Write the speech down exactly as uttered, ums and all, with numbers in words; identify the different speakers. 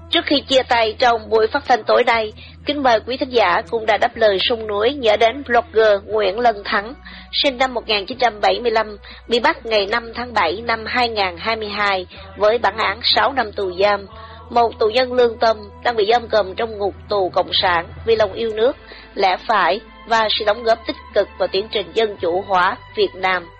Speaker 1: Trước khi chia tay trong buổi phát thanh tối nay, kính mời quý thính giả cũng đã đáp lời sông núi nhớ đến blogger Nguyễn Lân Thắng, sinh năm một nghìn chín trăm bảy mươi lăm, bị bắt ngày năm tháng bảy năm hai nghìn không trăm hai mươi hai với bản án sáu năm tù giam. Một tù nhân lương tâm đang bị giam cầm trong ngục tù cộng sản vì lòng yêu nước, lẽ phải và sự đóng góp tích cực vào tiến trình dân chủ hóa Việt Nam.